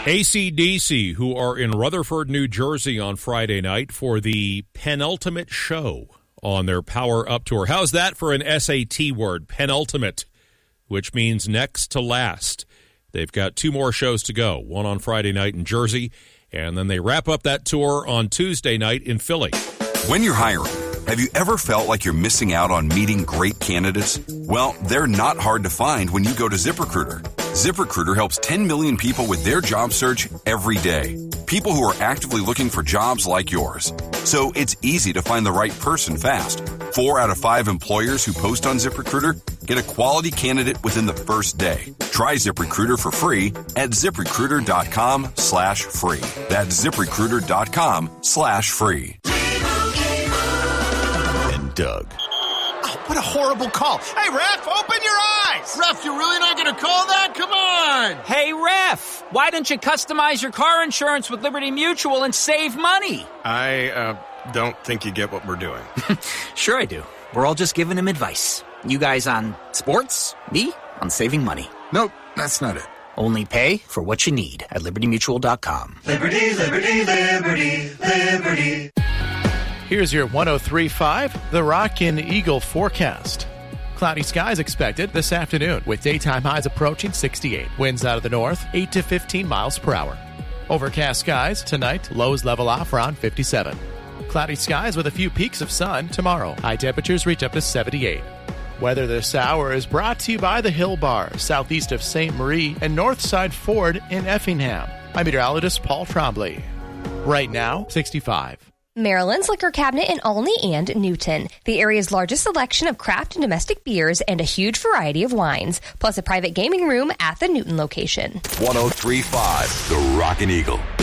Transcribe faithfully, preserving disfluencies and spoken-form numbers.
A C D C, who are in Rutherford, New Jersey on Friday night for the penultimate show on their Power Up Tour. How's that for an S A T word, penultimate, which means next to last. They've got two more shows to go, one on Friday night in Jersey, and then they wrap up that tour on Tuesday night in Philly. When you're hiring, have you ever felt like you're missing out on meeting great candidates? Well, they're not hard to find when you go to ZipRecruiter. ZipRecruiter helps ten million people with their job search every day. People who are actively looking for jobs like yours. So it's easy to find the right person fast. Four out of five employers who post on ZipRecruiter get a quality candidate within the first day. Try ZipRecruiter for free at ZipRecruiter.com slash free. That's ZipRecruiter.com slash free. And Doug. Oh, what a horrible call. Hey, ref, open your eyes. Ref, you're really not going to call that? Come on. Hey, ref, why don't you customize your car insurance with Liberty Mutual and save money? I uh, don't think you get what we're doing. Sure I do. We're all just giving him advice. You guys on sports, me on saving money. Nope, that's not it. Only pay for what you need at Liberty Mutual dot com. Liberty, Liberty, Liberty, Liberty. Here's your one oh three point five The Rockin' Eagle forecast. Cloudy skies expected this afternoon with daytime highs approaching sixty-eight. Winds out of the north, eight to fifteen miles per hour. Overcast skies tonight, lows level off around fifty-seven. Cloudy skies with a few peaks of sun tomorrow. High temperatures reach up to seventy-eight. Weather this hour is brought to you by the Hill Bar, southeast of Saint Marie and Northside Ford in Effingham. I'm meteorologist Paul Trombley. Right now, sixty-five. Maryland's Liquor Cabinet in Olney and Newton. The area's largest selection of craft and domestic beers and a huge variety of wines, plus a private gaming room at the Newton location. one oh three point five The Rockin' Eagle.